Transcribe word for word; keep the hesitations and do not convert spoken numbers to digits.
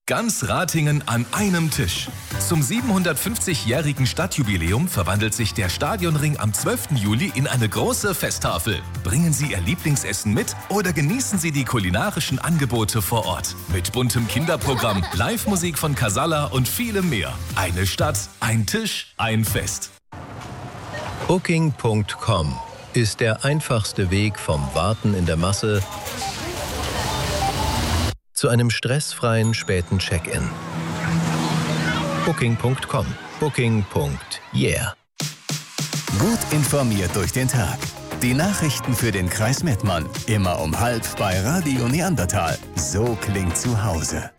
Ganz Ratingen an einem Tisch. Zum siebenhundertfünfzigjährigen Stadtjubiläum verwandelt sich der Stadionring am zwölften Juli in eine große Festtafel. Bringen Sie Ihr Lieblingsessen mit oder genießen Sie die kulinarischen Angebote vor Ort. Mit buntem Kinderprogramm, Live-Musik von Casalla und vielem mehr. Eine Stadt, ein Tisch, ein Fest. Booking Punkt com ist der einfachste Weg vom Warten in der Masse zu einem stressfreien späten Check-in. Booking Punkt com. Booking. Yeah. Gut informiert durch den Tag. Die Nachrichten für den Kreis Mettmann. Immer um halb bei Radio Neandertal. So klingt zu Hause.